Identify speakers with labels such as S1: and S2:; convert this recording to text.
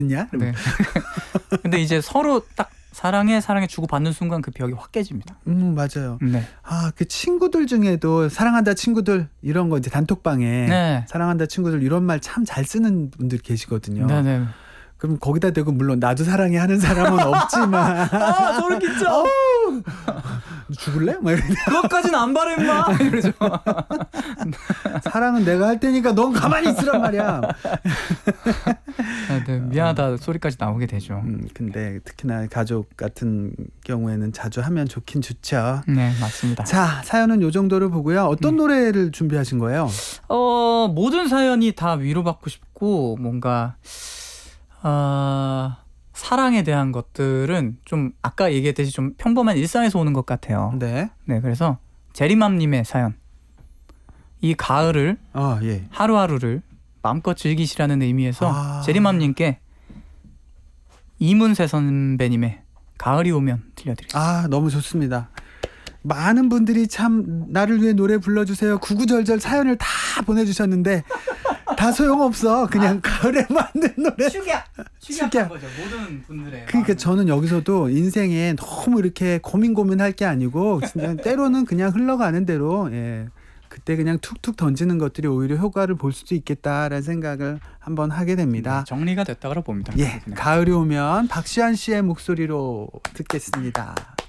S1: 냐?
S2: 네. 근데 이제 서로 딱 사랑해 주고 받는 순간 그 벽이 확 깨집니다.
S1: 맞아요.
S2: 네.
S1: 그 친구들 중에도 사랑한다 친구들 이런 거 이제 단톡방에
S2: 네.
S1: 사랑한다 친구들 이런 말 참 잘 쓰는 분들 계시거든요.
S2: 네네.
S1: 그럼 거기다 대고 물론 나도 사랑해 하는 사람은 없지만
S2: 소름 끼쳐.
S1: 죽을래? 막 이러는데
S2: 그것까지는 안 바래 임마. 이러죠.
S1: 사랑은 내가 할 테니까 넌 가만히 있으란 말이야.
S2: 네, 미안하다 소리까지 나오게 되죠.
S1: 근데 특히나 가족 같은 경우에는 자주 하면 좋긴 좋죠.
S2: 네, 맞습니다.
S1: 자, 사연은 요 정도로 보고요. 어떤 노래를 준비하신 거예요?
S2: 모든 사연이 다 위로받고 싶고 뭔가 사랑에 대한 것들은 좀 아까 얘기했듯이 좀 평범한 일상에서 오는 것 같아요.
S1: 네.
S2: 네, 그래서 제리맘님의 사연. 이 가을을
S1: 예.
S2: 하루하루를 마음껏 즐기시라는 의미에서 제리맘님께 이문세 선배님의 가을이 오면 들려드리겠습니다.
S1: 너무 좋습니다. 많은 분들이 참 나를 위해 노래 불러주세요. 구구절절 사연을 다 보내주셨는데 다 소용없어. 그냥 가을에 맞는 노래.
S2: 축약한 거죠. 모든 분들의.
S1: 그러니까 저는 여기서도 인생에 너무 이렇게 고민할 게 아니고 진짜 때로는 그냥 흘러가는 대로 그때 그냥 툭툭 던지는 것들이 오히려 효과를 볼 수도 있겠다라는 생각을 한번 하게 됩니다.
S2: 네, 정리가 됐다고 봅니다.
S1: 가을이 오면 박시환 씨의 목소리로 듣겠습니다.